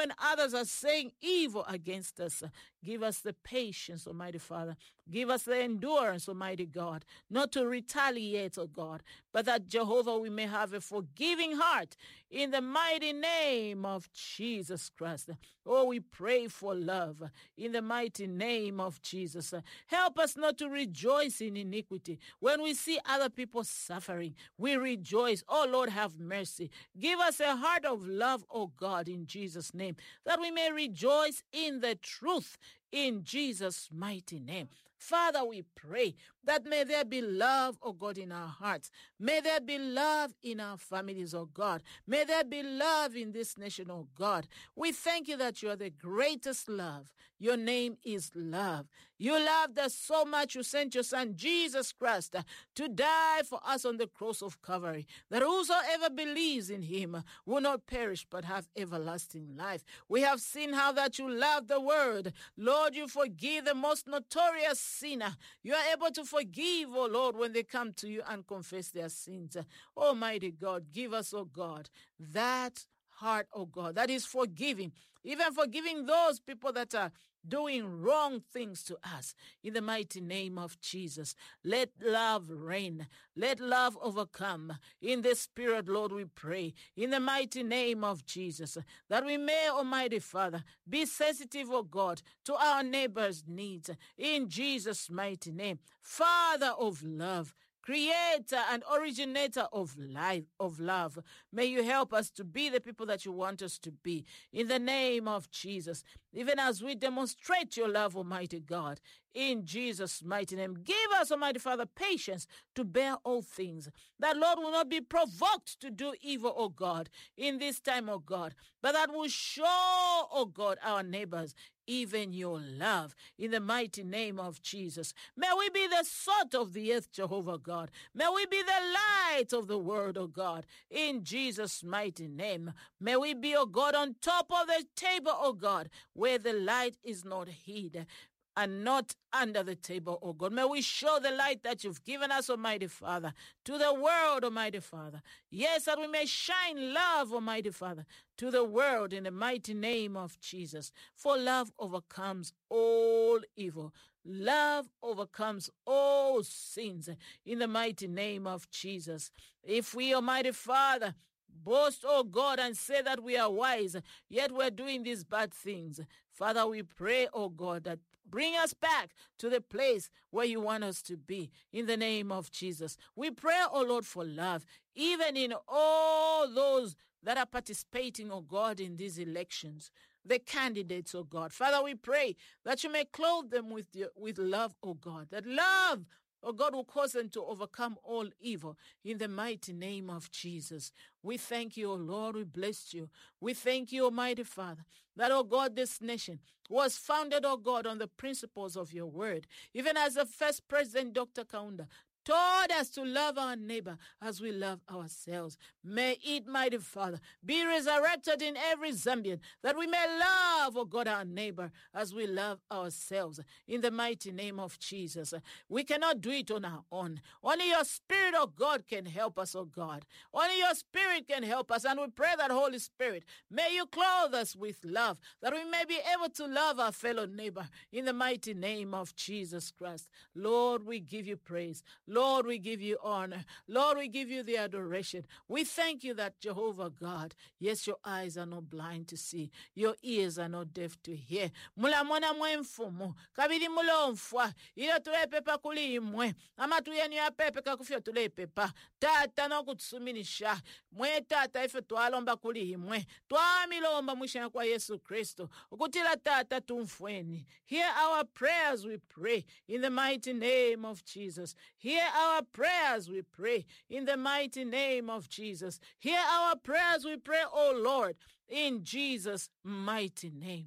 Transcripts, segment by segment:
when others are saying evil against us. Give us the patience, Almighty Father. Give us the endurance, Almighty God, not to retaliate, oh God, but that, Jehovah, we may have a forgiving heart in the mighty name of Jesus Christ. Oh, we pray for love in the mighty name of Jesus. Help us not to rejoice in iniquity. When we see other people suffering, we rejoice. Oh, Lord, have mercy. Give us a heart of love, oh God, in Jesus' name, that we may rejoice in the truth in Jesus' mighty name. Father, we pray that may there be love, oh God, in our hearts. May there be love in our families, oh God. May there be love in this nation, oh God. We thank you that you are the greatest love. Your name is love. You loved us so much, you sent your son, Jesus Christ, to die for us on the cross of Calvary, that whosoever believes in him will not perish but have everlasting life. We have seen how that you love the word. Lord, you forgive the most notorious sinner. You are able to forgive, oh Lord, when they come to you and confess their sins. Almighty God, give us, oh God, that heart, oh God, that is forgiving, even forgiving those people that are doing wrong things to us. In the mighty name of Jesus, let love reign. Let love overcome. In the Spirit, Lord, we pray, in the mighty name of Jesus, that we may, Almighty Father, be sensitive, oh God, to our neighbors' needs. In Jesus' mighty name, Father of love, creator and originator of life, of love, may you help us to be the people that you want us to be. In the name of Jesus, even as we demonstrate your love, Almighty God, in Jesus' mighty name, give us, Almighty Father, patience to bear all things, that, Lord, will not be provoked to do evil, oh God, in this time, oh God, but that will show, oh God, our neighbors even your love, in the mighty name of Jesus. May we be the salt of the earth, Jehovah God. May we be the light of the world, oh God, in Jesus' mighty name. May we be, oh God, on top of the table, oh God, where the light is not hid and not under the table, oh God. May we show the light that you've given us, Almighty Father, to the world, Almighty Father. Yes, that we may shine love, Almighty Father, to the world in the mighty name of Jesus. For love overcomes all evil. Love overcomes all sins in the mighty name of Jesus. If we, Almighty Father, boast, oh God, and say that we are wise, yet we're doing these bad things, Father, we pray, oh God, that bring us back to the place where you want us to be, in the name of Jesus. We pray, oh Lord, for love, even in all those that are participating, oh God, in these elections, the candidates, oh God. Father, we pray that you may clothe them with love, oh God, that love, oh God, will cause them to overcome all evil in the mighty name of Jesus. We thank you, oh Lord. We bless you. We thank you, Almighty Father, that, oh God, this nation was founded, oh God, on the principles of your word. Even as the first president, Dr. Kaunda, taught us to love our neighbor as we love ourselves. May it, mighty Father, be resurrected in every Zambian, that we may love, oh God, our neighbor as we love ourselves. In the mighty name of Jesus. We cannot do it on our own. Only your Spirit, oh God, can help us, oh God. Only your Spirit can help us. And we pray that, Holy Spirit, may you clothe us with love, that we may be able to love our fellow neighbor in the mighty name of Jesus Christ. Lord, we give you praise. Lord, we give you honor. Lord, we give you the adoration. We thank you that, Jehovah God, yes, your eyes are not blind to see. Your ears are not deaf to hear. Mulamona mwe mfumu. Kabili mulo mfwa. Iyo tule pepa kuli imwe. Ama tuyenu ya pepe kakufyo tule pepa. Tata no kutsuminisha. Mwe tata ife tualomba kuli imwe. Tuamilomba mwisha kwa Yesu Kristo. Ukutila tata tumfweni. Hear our prayers, we pray, in the mighty name of Jesus. Hear our prayers, we pray, in the mighty name of Jesus. Hear our prayers, we pray, O Lord, in Jesus' mighty name.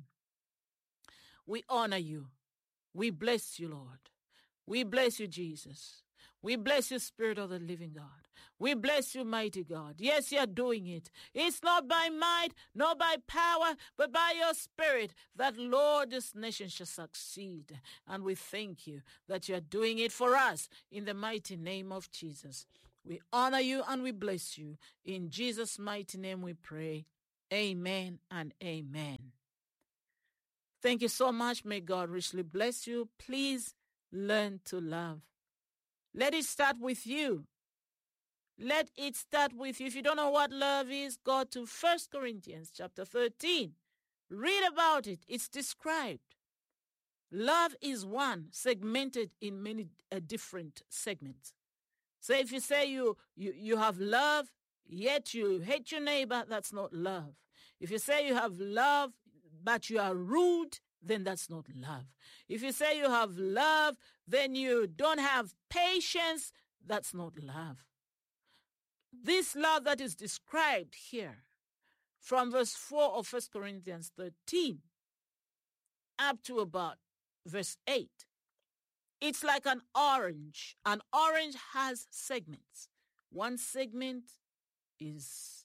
We honor you. We bless you, Lord. We bless you, Jesus. We bless you, Spirit of the living God. We bless you, mighty God. Yes, you're doing it. It's not by might, nor by power, but by your Spirit that, Lord, this nation shall succeed. And we thank you that you're doing it for us in the mighty name of Jesus. We honor you and we bless you. In Jesus' mighty name we pray. Amen and amen. Thank you so much. May God richly bless you. Please learn to love. Let it start with you. Let it start with you. If you don't know what love is, go to 1 Corinthians chapter 13. Read about it. It's described. Love is one, segmented in many different segments. So if you say you have love, yet you hate your neighbor, that's not love. If you say you have love, but you are rude, then that's not love. If you say you have love, then you don't have patience, that's not love. This love that is described here from verse 4 of 1 Corinthians 13 up to about verse 8, it's like an orange. An orange has segments. One segment is,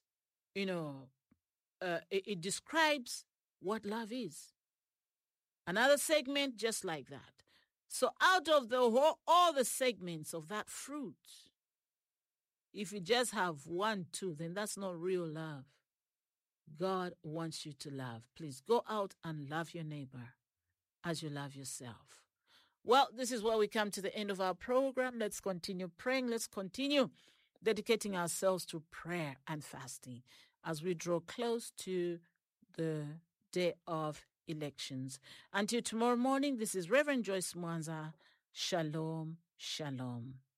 it describes what love is. Another segment just like that. So out of all the segments of that fruit, if you just have 1, 2, then that's not real love. God wants you to love. Please go out and love your neighbor as you love yourself. Well, this is where we come to the end of our program. Let's continue praying. Let's continue dedicating ourselves to prayer and fasting as we draw close to the day of elections. Until tomorrow morning, this is Reverend Joyce Mwanza. Shalom, shalom.